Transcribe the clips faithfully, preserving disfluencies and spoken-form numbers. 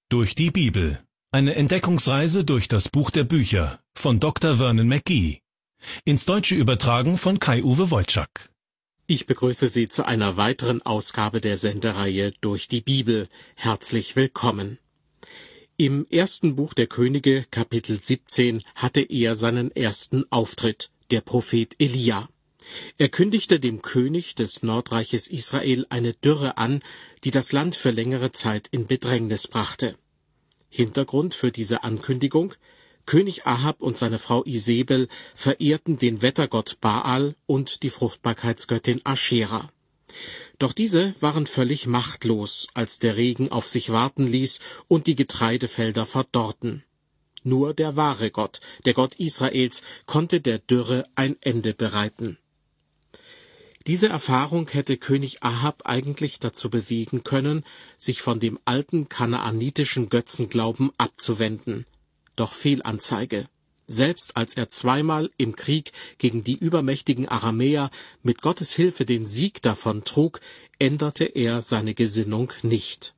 Durch die Bibel. Eine Entdeckungsreise durch das Buch der Bücher von Doktor Vernon McGee. Ins Deutsche übertragen von Kai-Uwe Wojczak. Ich begrüße Sie zu einer weiteren Ausgabe der Sendereihe Durch die Bibel. Herzlich willkommen. Im ersten Buch der Könige, Kapitel siebzehn, hatte er seinen ersten Auftritt, der Prophet Elia. Er kündigte dem König des Nordreiches Israel eine Dürre an, die das Land für längere Zeit in Bedrängnis brachte. Hintergrund für diese Ankündigung: König Ahab und seine Frau Isebel verehrten den Wettergott Baal und die Fruchtbarkeitsgöttin Aschera. Doch diese waren völlig machtlos, als der Regen auf sich warten ließ und die Getreidefelder verdorrten. Nur der wahre Gott, der Gott Israels, konnte der Dürre ein Ende bereiten. Diese Erfahrung hätte König Ahab eigentlich dazu bewegen können, sich von dem alten kanaanitischen Götzenglauben abzuwenden. Doch Fehlanzeige. Selbst als er zweimal im Krieg gegen die übermächtigen Aramäer mit Gottes Hilfe den Sieg davontrug, änderte er seine Gesinnung nicht.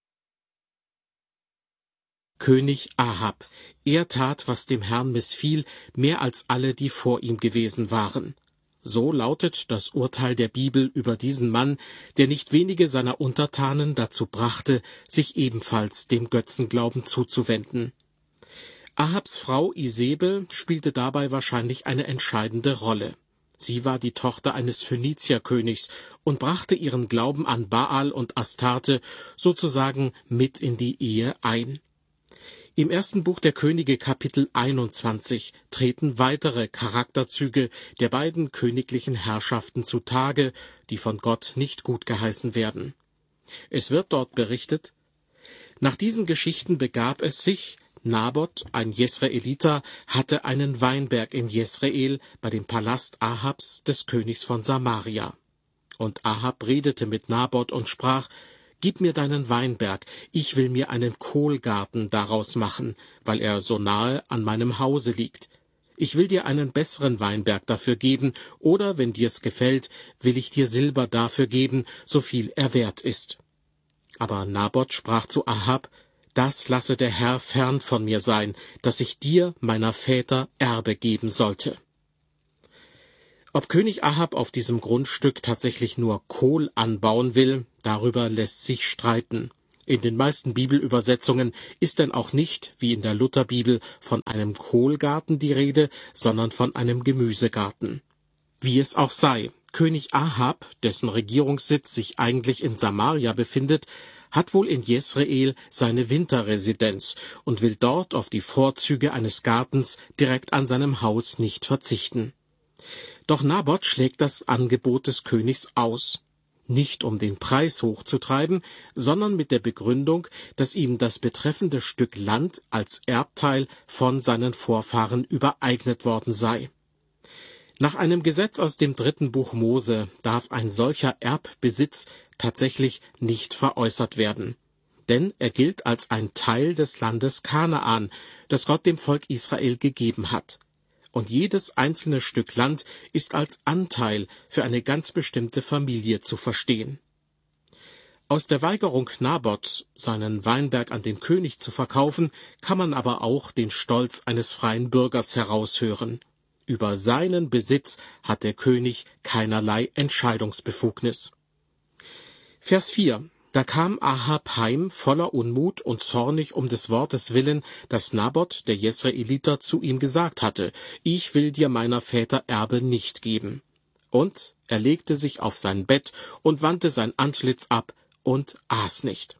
König Ahab. Er tat, was dem Herrn missfiel, mehr als alle, die vor ihm gewesen waren. So lautet das Urteil der Bibel über diesen Mann, der nicht wenige seiner Untertanen dazu brachte, sich ebenfalls dem Götzenglauben zuzuwenden. Ahabs Frau Isebel spielte dabei wahrscheinlich eine entscheidende Rolle. Sie war die Tochter eines Phönizierkönigs und brachte ihren Glauben an Baal und Astarte sozusagen mit in die Ehe ein. Im ersten Buch der Könige, Kapitel einundzwanzig, treten weitere Charakterzüge der beiden königlichen Herrschaften zutage, die von Gott nicht gutgeheißen werden. Es wird dort berichtet: Nach diesen Geschichten begab es sich, Nabot, ein Jesraeliter, hatte einen Weinberg in Jesrael bei dem Palast Ahabs, des Königs von Samaria. Und Ahab redete mit Nabot und sprach: Gib mir deinen Weinberg, ich will mir einen Kohlgarten daraus machen, weil er so nahe an meinem Hause liegt. Ich will dir einen besseren Weinberg dafür geben, oder, wenn dir's gefällt, will ich dir Silber dafür geben, so viel er wert ist. Aber Nabot sprach zu Ahab: Das lasse der Herr fern von mir sein, dass ich dir, meiner Väter, Erbe geben sollte. Ob König Ahab auf diesem Grundstück tatsächlich nur Kohl anbauen will, darüber lässt sich streiten. In den meisten Bibelübersetzungen ist denn auch nicht, wie in der Lutherbibel, von einem Kohlgarten die Rede, sondern von einem Gemüsegarten. Wie es auch sei, König Ahab, dessen Regierungssitz sich eigentlich in Samaria befindet, hat wohl in Jesrael seine Winterresidenz und will dort auf die Vorzüge eines Gartens direkt an seinem Haus nicht verzichten. Doch Nabot schlägt das Angebot des Königs aus. Nicht um den Preis hochzutreiben, sondern mit der Begründung, dass ihm das betreffende Stück Land als Erbteil von seinen Vorfahren übereignet worden sei. Nach einem Gesetz aus dem dritten Buch Mose darf ein solcher Erbbesitz tatsächlich nicht veräußert werden. Denn er gilt als ein Teil des Landes Kanaan, das Gott dem Volk Israel gegeben hat. Und jedes einzelne Stück Land ist als Anteil für eine ganz bestimmte Familie zu verstehen. Aus der Weigerung Nabots, seinen Weinberg an den König zu verkaufen, kann man aber auch den Stolz eines freien Bürgers heraushören. Über seinen Besitz hat der König keinerlei Entscheidungsbefugnis. Vers vier. Da kam Ahab heim voller Unmut und zornig um des Wortes willen, das Nabot, der Jesraeliter, zu ihm gesagt hatte: Ich will dir meiner Väter Erbe nicht geben. Und er legte sich auf sein Bett und wandte sein Antlitz ab und aß nicht.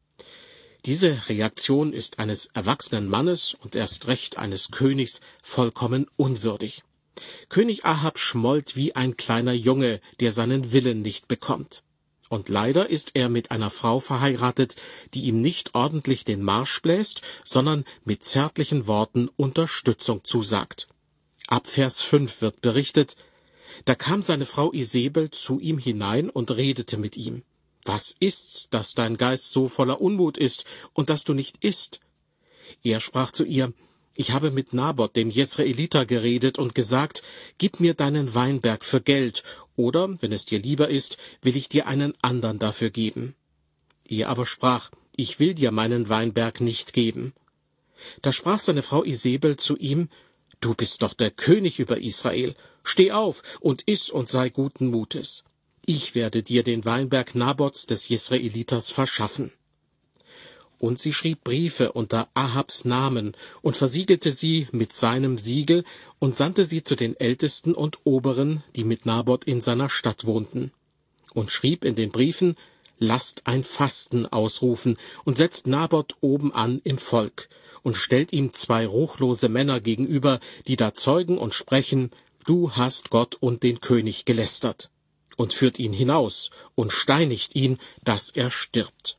Diese Reaktion ist eines erwachsenen Mannes und erst recht eines Königs vollkommen unwürdig. König Ahab schmollt wie ein kleiner Junge, der seinen Willen nicht bekommt. Und leider ist er mit einer Frau verheiratet, die ihm nicht ordentlich den Marsch bläst, sondern mit zärtlichen Worten Unterstützung zusagt. Ab Vers fünf wird berichtet: Da kam seine Frau Isebel zu ihm hinein und redete mit ihm. Was ist's, dass dein Geist so voller Unmut ist und dass du nicht isst? Er sprach zu ihr: Ich habe mit Nabot, dem Jesraeliter, geredet und gesagt: Gib mir deinen Weinberg für Geld, oder, wenn es dir lieber ist, will ich dir einen andern dafür geben. Er aber sprach: ich will dir meinen Weinberg nicht geben. Da sprach seine Frau Isebel zu ihm, du bist doch der König über Israel, steh auf und iss und sei guten Mutes. Ich werde dir den Weinberg Nabots des Jesreeliters verschaffen. Und sie schrieb Briefe unter Ahabs Namen und versiegelte sie mit seinem Siegel und sandte sie zu den Ältesten und Oberen, die mit Nabot in seiner Stadt wohnten. Und schrieb in den Briefen, lasst ein Fasten ausrufen und setzt Nabot oben an im Volk und stellt ihm zwei ruchlose Männer gegenüber, die da zeugen und sprechen, du hast Gott und den König gelästert, und führt ihn hinaus und steinigt ihn, dass er stirbt.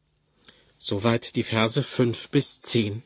Soweit die Verse fünf bis zehn.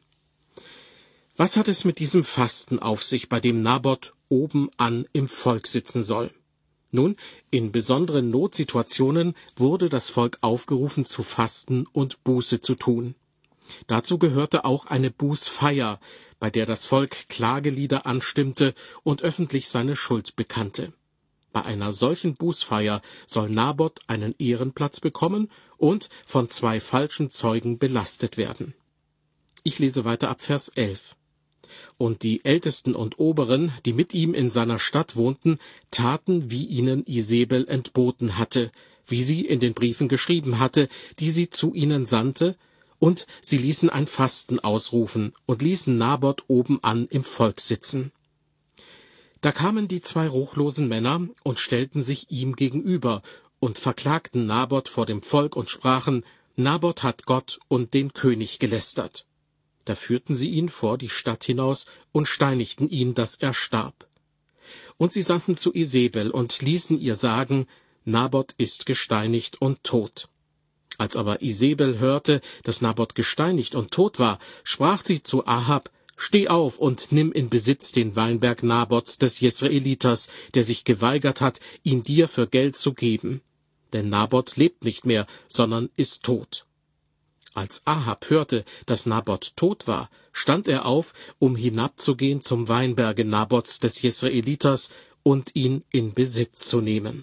Was hat es mit diesem Fasten auf sich, bei dem Nabot oben an im Volk sitzen soll? Nun, in besonderen Notsituationen wurde das Volk aufgerufen zu fasten und Buße zu tun. Dazu gehörte auch eine Bußfeier, bei der das Volk Klagelieder anstimmte und öffentlich seine Schuld bekannte. Bei einer solchen Bußfeier soll Nabot einen Ehrenplatz bekommen und von zwei falschen Zeugen belastet werden. Ich lese weiter ab Vers elf. Und die Ältesten und Oberen, die mit ihm in seiner Stadt wohnten, taten, wie ihnen Isebel entboten hatte, wie sie in den Briefen geschrieben hatte, die sie zu ihnen sandte, und sie ließen ein Fasten ausrufen und ließen Nabot oben an im Volk sitzen. Da kamen die zwei ruchlosen Männer und stellten sich ihm gegenüber und verklagten Nabot vor dem Volk und sprachen, Nabot hat Gott und den König gelästert. Da führten sie ihn vor die Stadt hinaus und steinigten ihn, dass er starb. Und sie sandten zu Isebel und ließen ihr sagen, Nabot ist gesteinigt und tot. Als aber Isebel hörte, dass Nabot gesteinigt und tot war, sprach sie zu Ahab, steh auf und nimm in Besitz den Weinberg Nabots des Jesreeliters, der sich geweigert hat, ihn dir für Geld zu geben. Denn Nabot lebt nicht mehr, sondern ist tot. Als Ahab hörte, dass Nabot tot war, stand er auf, um hinabzugehen zum Weinberge Nabots des Jesreeliters und ihn in Besitz zu nehmen.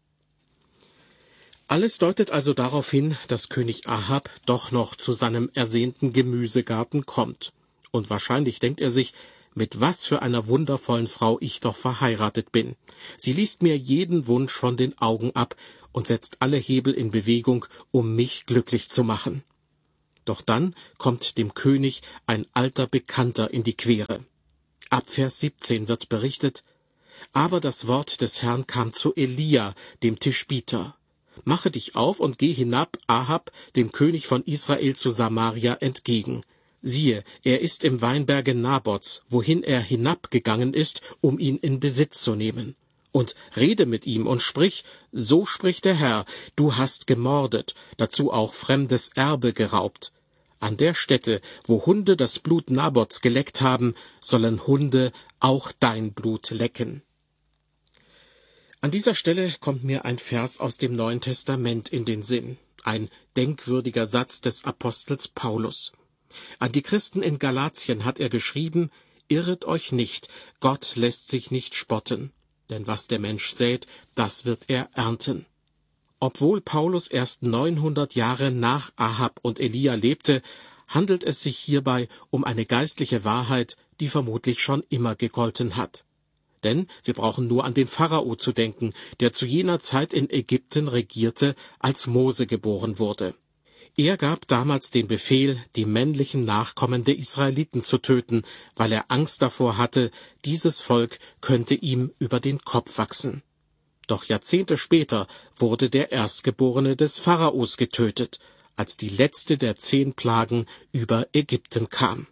Alles deutet also darauf hin, dass König Ahab doch noch zu seinem ersehnten Gemüsegarten kommt. Und wahrscheinlich denkt er sich, mit was für einer wundervollen Frau ich doch verheiratet bin. Sie liest mir jeden Wunsch von den Augen ab und setzt alle Hebel in Bewegung, um mich glücklich zu machen. Doch dann kommt dem König ein alter Bekannter in die Quere. Ab Vers siebzehn wird berichtet, aber das Wort des Herrn kam zu Elia, dem Tischbiter. Mache dich auf und geh hinab Ahab, dem König von Israel, zu Samaria entgegen. Siehe, er ist im Weinberge Nabots, wohin er hinabgegangen ist, um ihn in Besitz zu nehmen. Und rede mit ihm und sprich, so spricht der Herr, du hast gemordet, dazu auch fremdes Erbe geraubt. An der Stätte, wo Hunde das Blut Nabots geleckt haben, sollen Hunde auch dein Blut lecken. An dieser Stelle kommt mir ein Vers aus dem Neuen Testament in den Sinn, ein denkwürdiger Satz des Apostels Paulus. An die Christen in Galatien hat er geschrieben, irret euch nicht, Gott lässt sich nicht spotten, denn was der Mensch sät, das wird er ernten. Obwohl Paulus erst neunhundert Jahre nach Ahab und Elia lebte, handelt es sich hierbei um eine geistliche Wahrheit, die vermutlich schon immer gegolten hat. Denn wir brauchen nur an den Pharao zu denken, der zu jener Zeit in Ägypten regierte, als Mose geboren wurde. Er gab damals den Befehl, die männlichen Nachkommen der Israeliten zu töten, weil er Angst davor hatte, dieses Volk könnte ihm über den Kopf wachsen. Doch Jahrzehnte später wurde der Erstgeborene des Pharaos getötet, als die letzte der zehn Plagen über Ägypten kam.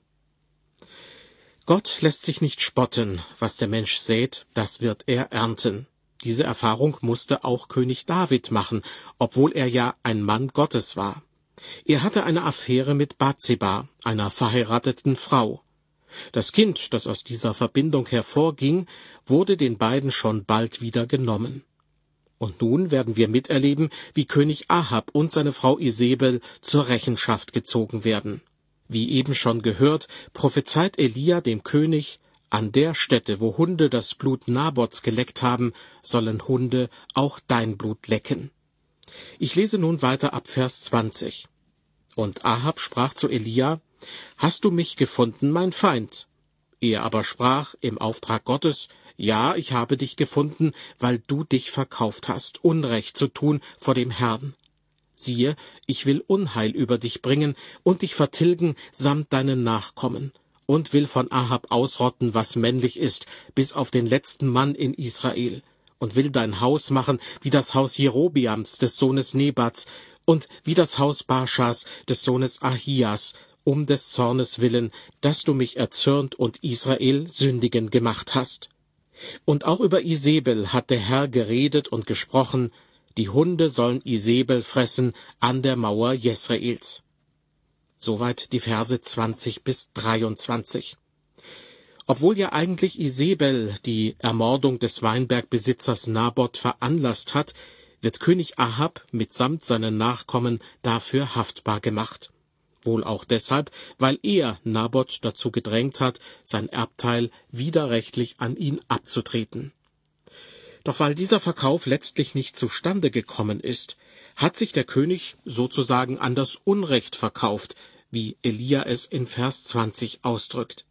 Gott lässt sich nicht spotten, was der Mensch sät, das wird er ernten. Diese Erfahrung musste auch König David machen, obwohl er ja ein Mann Gottes war. Er hatte eine Affäre mit Bathseba, einer verheirateten Frau. Das Kind, das aus dieser Verbindung hervorging, wurde den beiden schon bald wieder genommen. Und nun werden wir miterleben, wie König Ahab und seine Frau Isebel zur Rechenschaft gezogen werden. Wie eben schon gehört, prophezeit Elia dem König, an der Stätte, wo Hunde das Blut Nabots geleckt haben, sollen Hunde auch dein Blut lecken. Ich lese nun weiter ab Vers zwanzig. Und Ahab sprach zu Elia: Hast du mich gefunden, mein Feind? Er aber sprach im Auftrag Gottes: Ja, ich habe dich gefunden, weil du dich verkauft hast, Unrecht zu tun vor dem Herrn. Siehe, ich will Unheil über dich bringen und dich vertilgen samt deinen Nachkommen, und will von Ahab ausrotten, was männlich ist, bis auf den letzten Mann in Israel, und will dein Haus machen wie das Haus Jerobiams des Sohnes Nebats und wie das Haus Baschas des Sohnes Ahias, um des Zornes willen, dass du mich erzürnt und Israel sündigen gemacht hast. Und auch über Isebel hat der Herr geredet und gesprochen: Die Hunde sollen Isebel fressen an der Mauer Jesraels. Soweit die Verse zwanzig bis dreiundzwanzig. Obwohl ja eigentlich Isebel die Ermordung des Weinbergbesitzers Naboth veranlasst hat, wird König Ahab mitsamt seinen Nachkommen dafür haftbar gemacht. Wohl auch deshalb, weil er Naboth dazu gedrängt hat, sein Erbteil widerrechtlich an ihn abzutreten. Doch weil dieser Verkauf letztlich nicht zustande gekommen ist, hat sich der König sozusagen an das Unrecht verkauft, wie Elia es in Vers zwanzig ausdrückt.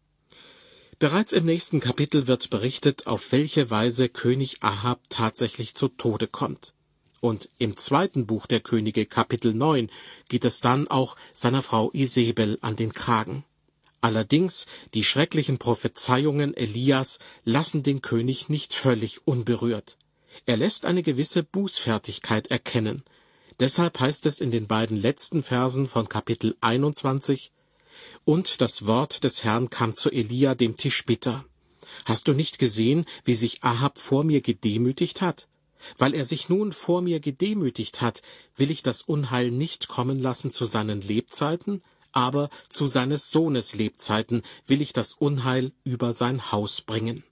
Bereits im nächsten Kapitel wird berichtet, auf welche Weise König Ahab tatsächlich zu Tode kommt. Und im zweiten Buch der Könige, Kapitel neun, geht es dann auch seiner Frau Isebel an den Kragen. Allerdings, die schrecklichen Prophezeiungen Elias lassen den König nicht völlig unberührt. Er lässt eine gewisse Bußfertigkeit erkennen. Deshalb heißt es in den beiden letzten Versen von Kapitel einundzwanzig: Und das Wort des Herrn kam zu Elia dem Tischbitter: Hast du nicht gesehen, wie sich Ahab vor mir gedemütigt hat? Weil er sich nun vor mir gedemütigt hat, will ich das Unheil nicht kommen lassen zu seinen Lebzeiten, aber zu seines Sohnes Lebzeiten will ich das Unheil über sein Haus bringen.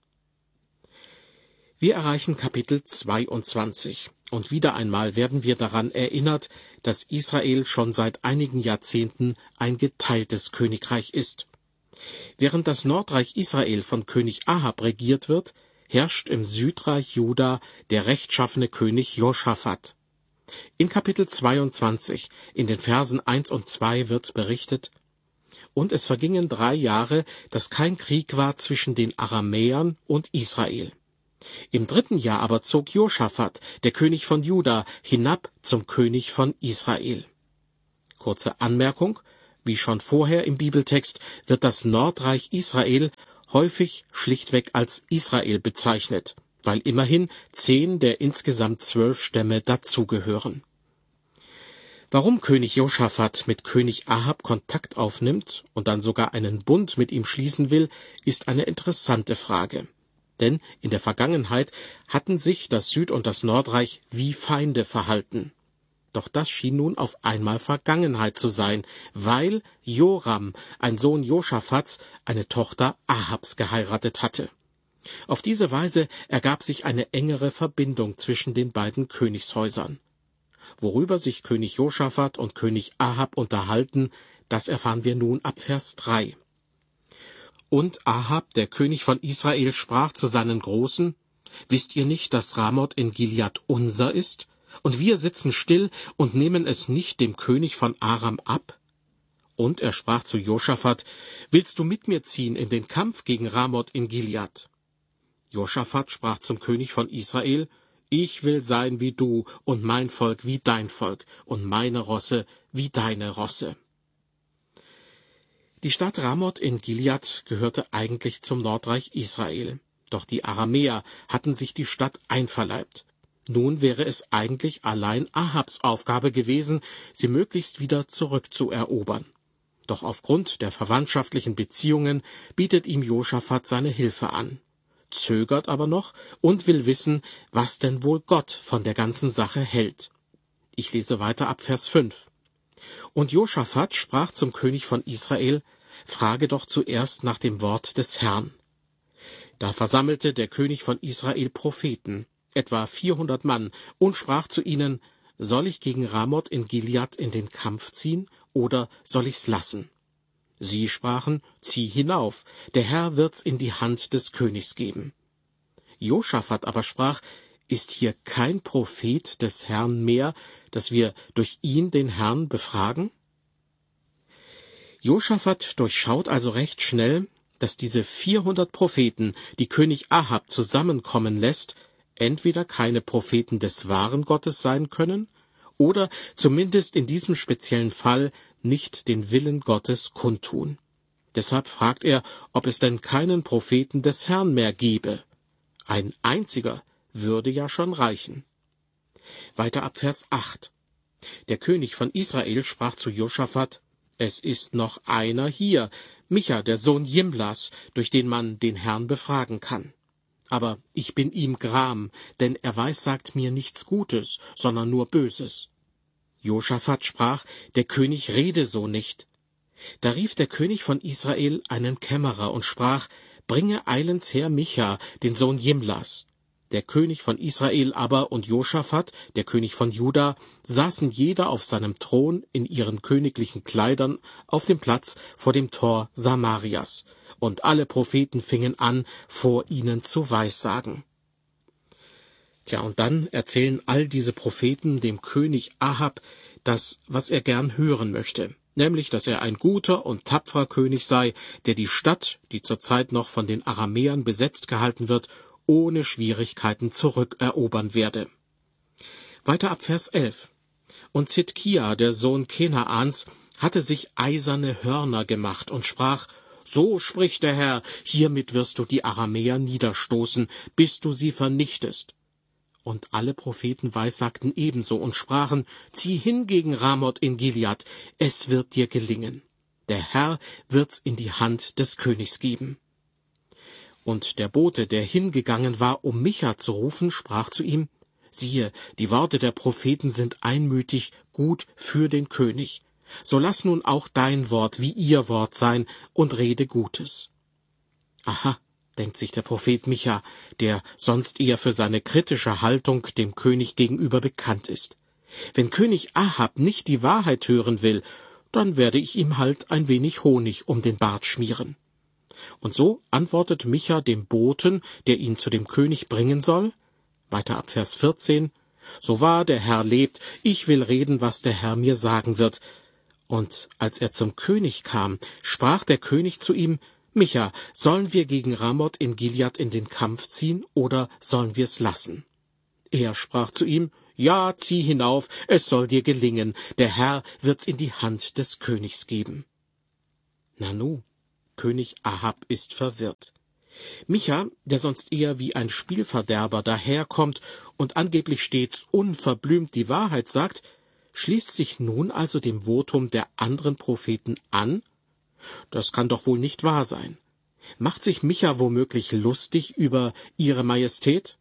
Wir erreichen Kapitel zweiundzwanzig, und wieder einmal werden wir daran erinnert, dass Israel schon seit einigen Jahrzehnten ein geteiltes Königreich ist. Während das Nordreich Israel von König Ahab regiert wird, herrscht im Südreich Juda der rechtschaffene König Josaphat. In Kapitel zweiundzwanzig, in den Versen eins und zwei wird berichtet: Und es vergingen drei Jahre, dass kein Krieg war zwischen den Aramäern und Israel. Im dritten Jahr aber zog Josaphat, der König von Juda, hinab zum König von Israel. Kurze Anmerkung: Wie schon vorher im Bibeltext wird das Nordreich Israel häufig schlichtweg als Israel bezeichnet, weil immerhin zehn der insgesamt zwölf Stämme dazugehören. Warum König Josaphat mit König Ahab Kontakt aufnimmt und dann sogar einen Bund mit ihm schließen will, ist eine interessante Frage. Denn in der Vergangenheit hatten sich das Süd- und das Nordreich wie Feinde verhalten. Doch das schien nun auf einmal Vergangenheit zu sein, weil Joram, ein Sohn Josaphats, eine Tochter Ahabs geheiratet hatte. Auf diese Weise ergab sich eine engere Verbindung zwischen den beiden Königshäusern. Worüber sich König Josaphat und König Ahab unterhalten, das erfahren wir nun ab Vers drei. Und Ahab, der König von Israel, sprach zu seinen Großen: Wisst ihr nicht, dass Ramoth in Gilead unser ist? Und wir sitzen still und nehmen es nicht dem König von Aram ab? Und er sprach zu Josaphat: Willst du mit mir ziehen in den Kampf gegen Ramoth in Gilead? Josaphat sprach zum König von Israel: Ich will sein wie du, und mein Volk wie dein Volk, und meine Rosse wie deine Rosse. Die Stadt Ramoth in Gilead gehörte eigentlich zum Nordreich Israel. Doch die Aramäer hatten sich die Stadt einverleibt. Nun wäre es eigentlich allein Ahabs Aufgabe gewesen, sie möglichst wieder zurückzuerobern. Doch aufgrund der verwandtschaftlichen Beziehungen bietet ihm Josaphat seine Hilfe an, zögert aber noch und will wissen, was denn wohl Gott von der ganzen Sache hält. Ich lese weiter ab Vers fünf. Und Josaphat sprach zum König von Israel: Frage doch zuerst nach dem Wort des Herrn. Da versammelte der König von Israel Propheten, etwa vierhundert Mann, und sprach zu ihnen: Soll ich gegen Ramoth in Gilead in den Kampf ziehen, oder soll ich's lassen? Sie sprachen: Zieh hinauf, der Herr wird's in die Hand des Königs geben. Josaphat aber sprach: Ist hier kein Prophet des Herrn mehr, dass wir durch ihn den Herrn befragen? Josaphat durchschaut also recht schnell, dass diese vierhundert Propheten, die König Ahab zusammenkommen lässt, entweder keine Propheten des wahren Gottes sein können oder zumindest in diesem speziellen Fall nicht den Willen Gottes kundtun. Deshalb fragt er, ob es denn keinen Propheten des Herrn mehr gebe. Ein einziger würde ja schon reichen. Weiter ab Vers acht. Der König von Israel sprach zu Josaphat: Es ist noch einer hier, Micha, der Sohn Jimlas, durch den man den Herrn befragen kann. Aber ich bin ihm gram, denn er weissagt mir nichts Gutes, sondern nur Böses. Josaphat sprach: Der König rede so nicht. Da rief der König von Israel einen Kämmerer und sprach: Bringe eilends her Micha, den Sohn Jimlas. Der König von Israel aber und Josaphat, der König von Juda, saßen jeder auf seinem Thron in ihren königlichen Kleidern auf dem Platz vor dem Tor Samarias, und alle Propheten fingen an, vor ihnen zu weissagen. Tja, und dann erzählen all diese Propheten dem König Ahab das, was er gern hören möchte, nämlich, dass er ein guter und tapferer König sei, der die Stadt, die zurzeit noch von den Aramäern besetzt gehalten wird, ohne Schwierigkeiten zurückerobern werde. Weiter ab Vers elf. Und Zidkia, der Sohn Kenaans, hatte sich eiserne Hörner gemacht und sprach: So spricht der Herr, hiermit wirst du die Aramäer niederstoßen, bis du sie vernichtest. Und alle Propheten weissagten ebenso und sprachen: Zieh hin gegen Ramoth in Gilead, es wird dir gelingen. Der Herr wird's in die Hand des Königs geben. Und der Bote, der hingegangen war, um Micha zu rufen, sprach zu ihm: Siehe, die Worte der Propheten sind einmütig gut für den König. So lass nun auch dein Wort wie ihr Wort sein und rede Gutes. Aha, denkt sich der Prophet Micha, der sonst eher für seine kritische Haltung dem König gegenüber bekannt ist. Wenn König Ahab nicht die Wahrheit hören will, dann werde ich ihm halt ein wenig Honig um den Bart schmieren. Und so antwortet Micha dem Boten, der ihn zu dem König bringen soll. Weiter ab Vers vierzehn. So wahr der Herr lebt, ich will reden, was der Herr mir sagen wird. Und als er zum König kam, sprach der König zu ihm: Micha, sollen wir gegen Ramoth in Gilead in den Kampf ziehen, oder sollen wir's lassen? Er sprach zu ihm: Ja, zieh hinauf, es soll dir gelingen, der Herr wird's in die Hand des Königs geben. Nanu, König Ahab ist verwirrt. Micha, der sonst eher wie ein Spielverderber daherkommt und angeblich stets unverblümt die Wahrheit sagt, schließt sich nun also dem Votum der anderen Propheten an? Das kann doch wohl nicht wahr sein. Macht sich Micha womöglich lustig über ihre Majestät?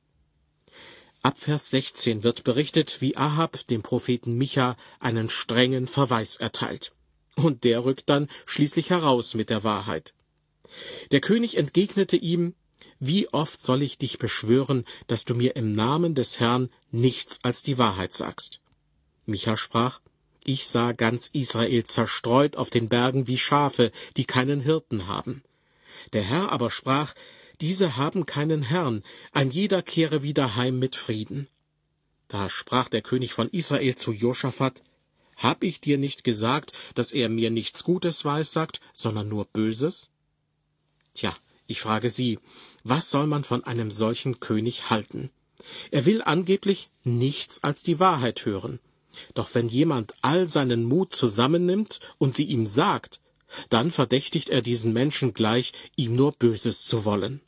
Ab Vers sechzehn wird berichtet, wie Ahab dem Propheten Micha einen strengen Verweis erteilt. Und der rückt dann schließlich heraus mit der Wahrheit. Der König entgegnete ihm: Wie oft soll ich dich beschwören, dass du mir im Namen des Herrn nichts als die Wahrheit sagst? Micha sprach: Ich sah ganz Israel zerstreut auf den Bergen wie Schafe, die keinen Hirten haben. Der Herr aber sprach: Diese haben keinen Herrn, ein jeder kehre wieder heim mit Frieden. Da sprach der König von Israel zu Josaphat: Hab ich dir nicht gesagt, dass er mir nichts Gutes weissagt, sondern nur Böses? Tja, ich frage Sie, was soll man von einem solchen König halten? Er will angeblich nichts als die Wahrheit hören. Doch wenn jemand all seinen Mut zusammennimmt und sie ihm sagt, dann verdächtigt er diesen Menschen gleich, ihm nur Böses zu wollen.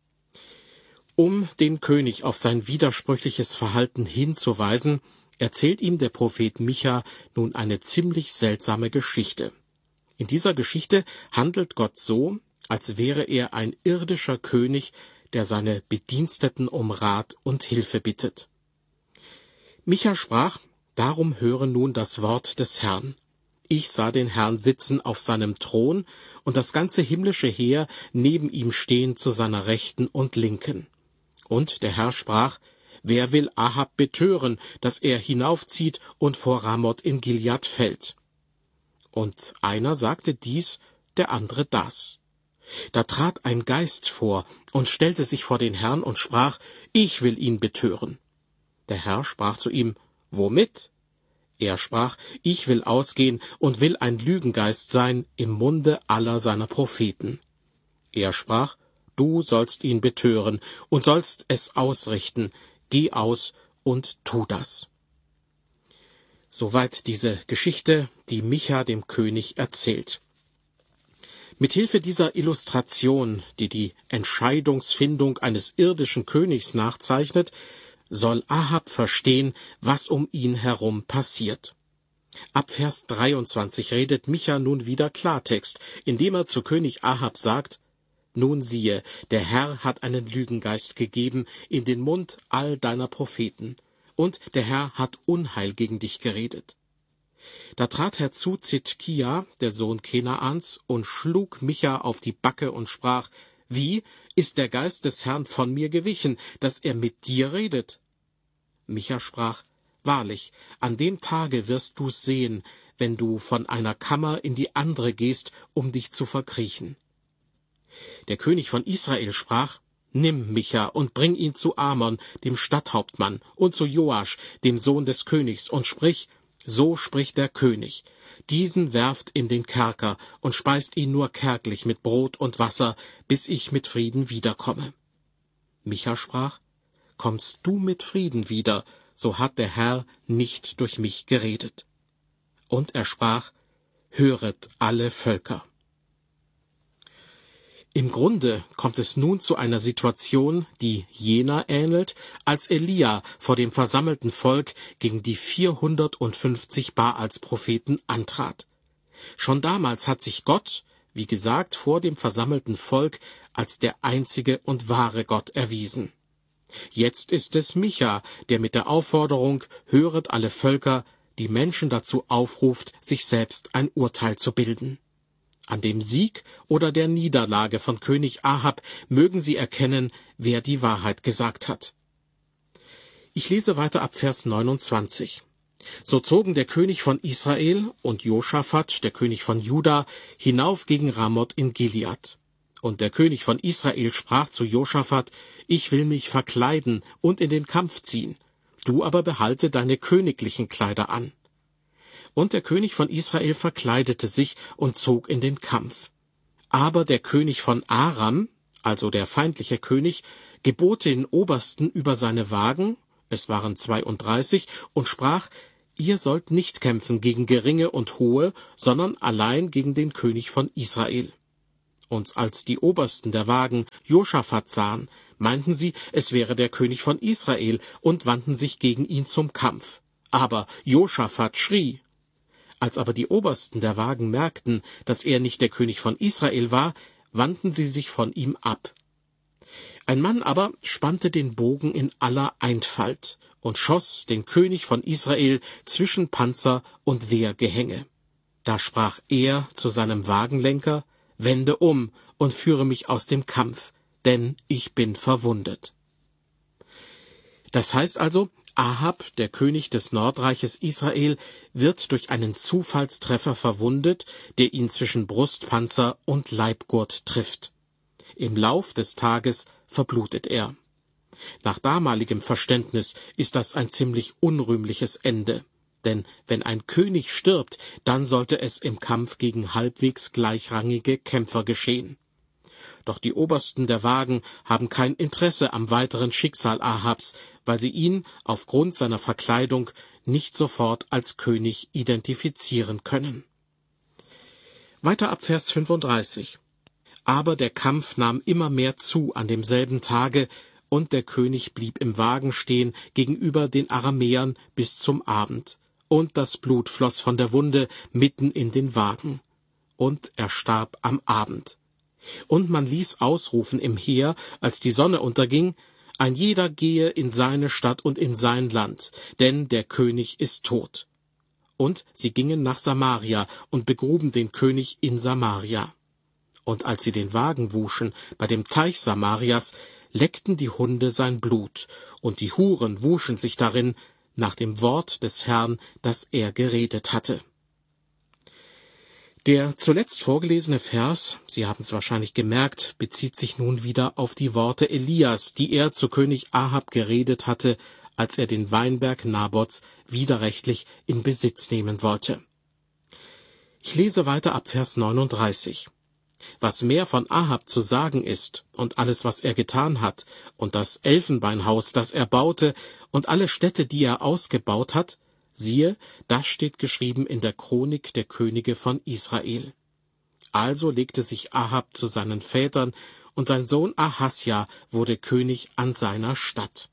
Um den König auf sein widersprüchliches Verhalten hinzuweisen, erzählt ihm der Prophet Micha nun eine ziemlich seltsame Geschichte. In dieser Geschichte handelt Gott so, als wäre er ein irdischer König, der seine Bediensteten um Rat und Hilfe bittet. Micha sprach: Darum höre nun das Wort des Herrn. Ich sah den Herrn sitzen auf seinem Thron und das ganze himmlische Heer neben ihm stehen zu seiner Rechten und Linken. Und der Herr sprach: Wer will Ahab betören, dass er hinaufzieht und vor Ramoth in Gilead fällt? Und einer sagte dies, der andere das. Da trat ein Geist vor und stellte sich vor den Herrn und sprach: Ich will ihn betören. Der Herr sprach zu ihm: Womit? Er sprach, ich will ausgehen und will ein Lügengeist sein im Munde aller seiner Propheten. Er sprach, du sollst ihn betören und sollst es ausrichten, geh aus und tu das. Soweit diese Geschichte, die Micha dem König erzählt. Mithilfe dieser Illustration, die die Entscheidungsfindung eines irdischen Königs nachzeichnet, soll Ahab verstehen, was um ihn herum passiert. Ab Vers dreiundzwanzig redet Micha nun wieder Klartext, indem er zu König Ahab sagt, nun siehe, der Herr hat einen Lügengeist gegeben in den Mund all deiner Propheten, und der Herr hat Unheil gegen dich geredet. Da trat herzu Zidkia, der Sohn Kenaans, und schlug Micha auf die Backe und sprach, wie ist der Geist des Herrn von mir gewichen, dass er mit dir redet? Micha sprach, wahrlich, an dem Tage wirst du's sehen, wenn du von einer Kammer in die andere gehst, um dich zu verkriechen. Der König von Israel sprach, nimm Micha und bring ihn zu Amon, dem Stadthauptmann, und zu Joasch, dem Sohn des Königs, und sprich, so spricht der König, diesen werft in den Kerker und speist ihn nur kärglich mit Brot und Wasser, bis ich mit Frieden wiederkomme. Micha sprach, kommst du mit Frieden wieder, so hat der Herr nicht durch mich geredet. Und er sprach, höret alle Völker. Im Grunde kommt es nun zu einer Situation, die jener ähnelt, als Elia vor dem versammelten Volk gegen die vierhundertfünfzig Baals-Propheten antrat. Schon damals hat sich Gott, wie gesagt, vor dem versammelten Volk als der einzige und wahre Gott erwiesen. Jetzt ist es Micha, der mit der Aufforderung, höret alle Völker, die Menschen dazu aufruft, sich selbst ein Urteil zu bilden. An dem Sieg oder der Niederlage von König Ahab mögen sie erkennen, wer die Wahrheit gesagt hat. Ich lese weiter ab Vers neunundzwanzig. So zogen der König von Israel und Josaphat, der König von Juda, hinauf gegen Ramoth in Gilead. Und der König von Israel sprach zu Josaphat, ich will mich verkleiden und in den Kampf ziehen, du aber behalte deine königlichen Kleider an. Und der König von Israel verkleidete sich und zog in den Kampf. Aber der König von Aram, also der feindliche König, gebot den Obersten über seine Wagen, es waren zweiunddreißig, und sprach, ihr sollt nicht kämpfen gegen Geringe und Hohe, sondern allein gegen den König von Israel. Und als die Obersten der Wagen Josaphat sahen, meinten sie, es wäre der König von Israel, und wandten sich gegen ihn zum Kampf. Aber Josaphat schrie. Als aber die Obersten der Wagen merkten, dass er nicht der König von Israel war, wandten sie sich von ihm ab. Ein Mann aber spannte den Bogen in aller Einfalt und schoss den König von Israel zwischen Panzer und Wehrgehänge. Da sprach er zu seinem Wagenlenker, wende um und führe mich aus dem Kampf, denn ich bin verwundet. Das heißt also, Ahab, der König des Nordreiches Israel, wird durch einen Zufallstreffer verwundet, der ihn zwischen Brustpanzer und Leibgurt trifft. Im Lauf des Tages verblutet er. Nach damaligem Verständnis ist das ein ziemlich unrühmliches Ende. Denn wenn ein König stirbt, dann sollte es im Kampf gegen halbwegs gleichrangige Kämpfer geschehen. Doch die Obersten der Wagen haben kein Interesse am weiteren Schicksal Ahabs, weil sie ihn aufgrund seiner Verkleidung nicht sofort als König identifizieren können. Weiter ab Vers fünfunddreißig. Aber der Kampf nahm immer mehr zu an demselben Tage, und der König blieb im Wagen stehen gegenüber den Aramäern bis zum Abend. Und das Blut floss von der Wunde mitten in den Wagen. Und er starb am Abend. Und man ließ ausrufen im Heer, als die Sonne unterging, ein jeder gehe in seine Stadt und in sein Land, denn der König ist tot. Und sie gingen nach Samaria und begruben den König in Samaria. Und als sie den Wagen wuschen bei dem Teich Samarias, leckten die Hunde sein Blut, und die Huren wuschen sich darin, nach dem Wort des Herrn, das er geredet hatte. Der zuletzt vorgelesene Vers, Sie haben es wahrscheinlich gemerkt, bezieht sich nun wieder auf die Worte Elias, die er zu König Ahab geredet hatte, als er den Weinberg Nabots widerrechtlich in Besitz nehmen wollte. Ich lese weiter ab Vers neununddreißig. Was mehr von Ahab zu sagen ist und alles, was er getan hat, und das Elfenbeinhaus, das er baute, und alle Städte, die er ausgebaut hat, siehe, das steht geschrieben in der Chronik der Könige von Israel. Also legte sich Ahab zu seinen Vätern, und sein Sohn Ahasja wurde König an seiner Statt.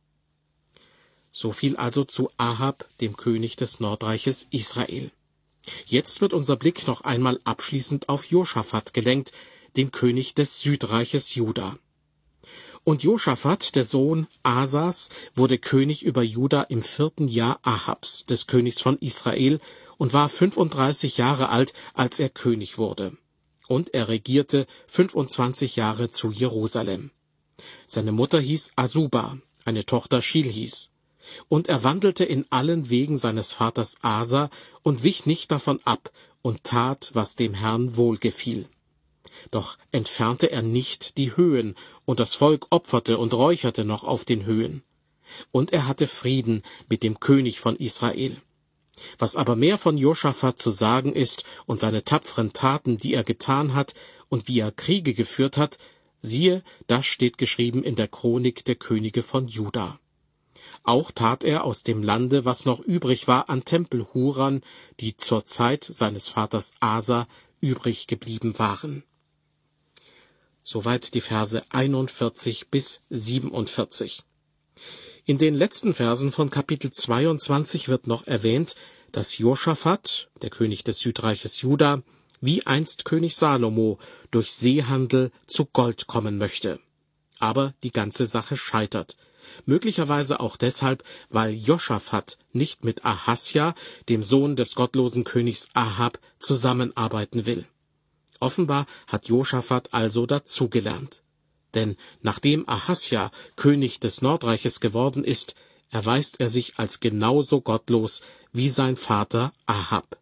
So viel also zu Ahab, dem König des Nordreiches Israel. Jetzt wird unser Blick noch einmal abschließend auf Josaphat gelenkt, den König des Südreiches Juda. Und Josaphat, der Sohn Asas, wurde König über Juda im vierten Jahr Ahabs, des Königs von Israel, und war fünfunddreißig Jahre alt, als er König wurde. Und er regierte fünfundzwanzig Jahre zu Jerusalem. Seine Mutter hieß Asuba, eine Tochter Schilhis. Und er wandelte in allen Wegen seines Vaters Asa und wich nicht davon ab und tat, was dem Herrn wohlgefiel. Doch entfernte er nicht die Höhen, und das Volk opferte und räucherte noch auf den Höhen. Und er hatte Frieden mit dem König von Israel. Was aber mehr von Josaphat zu sagen ist und seine tapferen Taten, die er getan hat und wie er Kriege geführt hat, siehe, das steht geschrieben in der Chronik der Könige von Juda. Auch tat er aus dem Lande, was noch übrig war, an Tempelhurern, die zur Zeit seines Vaters Asa übrig geblieben waren. Soweit die Verse einundvierzig bis siebenundvierzig. In den letzten Versen von Kapitel zweiundzwanzig wird noch erwähnt, dass Josaphat, der König des Südreiches Juda, wie einst König Salomo, durch Seehandel zu Gold kommen möchte. Aber die ganze Sache scheitert. Möglicherweise auch deshalb, weil Josaphat nicht mit Ahasja, dem Sohn des gottlosen Königs Ahab, zusammenarbeiten will. Offenbar hat Josaphat also dazugelernt. Denn nachdem Ahasja König des Nordreiches geworden ist, erweist er sich als genauso gottlos wie sein Vater Ahab.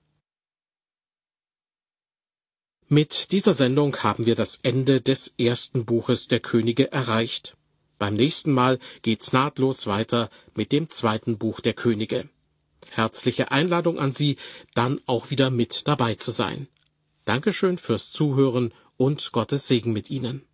Mit dieser Sendung haben wir das Ende des ersten Buches der Könige erreicht. Beim nächsten Mal geht's nahtlos weiter mit dem zweiten Buch der Könige. Herzliche Einladung an Sie, dann auch wieder mit dabei zu sein. Dankeschön fürs Zuhören und Gottes Segen mit Ihnen.